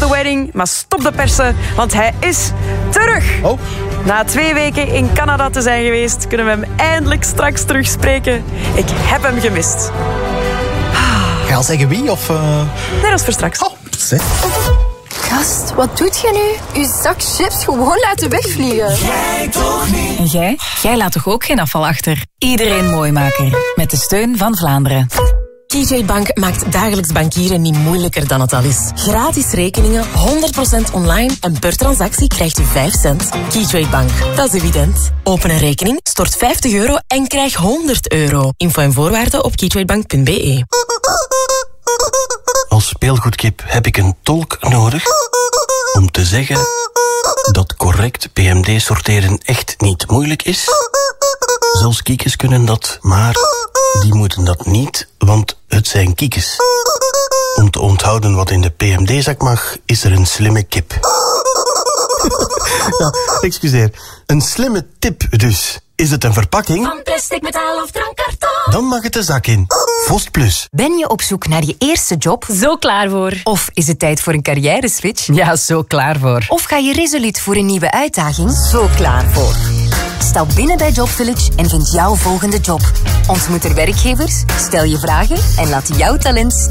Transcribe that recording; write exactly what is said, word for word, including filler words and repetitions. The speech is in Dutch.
the wedding, maar stop de persen, want hij is terug. Oh. Na twee weken in Canada te zijn geweest, kunnen we hem eindelijk straks terugspreken. Ik heb hem gemist. Ga je al zeggen wie, of... Uh... Nee, dat is voor straks. Oh, zeg. Gast, wat doet je nu? Uw zak chips gewoon laten wegvliegen. Jij toch niet? En jij? Jij laat toch ook geen afval achter? Iedereen Mooimaker. Met de steun van Vlaanderen. Keytrade Bank maakt dagelijks bankieren niet moeilijker dan het al is. Gratis rekeningen, honderd procent online en per transactie krijgt u vijf cent. Keytrade Bank, dat is evident. Open een rekening, stort vijftig euro en krijg honderd euro. Info en voorwaarden op keytradebank punt b e. Als speelgoedkip heb ik een tolk nodig om te zeggen dat correct P M D sorteren echt niet moeilijk is. Zelfs kiekjes kunnen dat, maar die moeten dat niet, want het zijn kiekjes. Om te onthouden wat in de P M D-zak mag, is er een slimme kip. Ja, excuseer. Een slimme tip dus. Is het een verpakking? Van plastic, metaal of drankkarton. Dan mag het de zak in. Vost Plus. Ben je op zoek naar je eerste job? Zo klaar voor. Of is het tijd voor een carrière-switch? Ja, zo klaar voor. Of ga je resoluut voor een nieuwe uitdaging? Zo klaar voor. Stap binnen bij Job Village en vind jouw volgende job. Ontmoet er werkgevers, stel je vragen en laat jouw talent